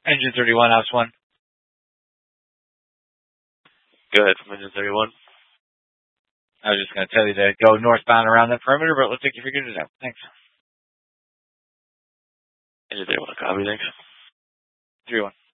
Engine 31, House 1. Go ahead from Engine 31. I was just going to tell you to go northbound around that perimeter, but it looks like you figured it out. Thanks. Engine 31, copy, thanks. 3-1.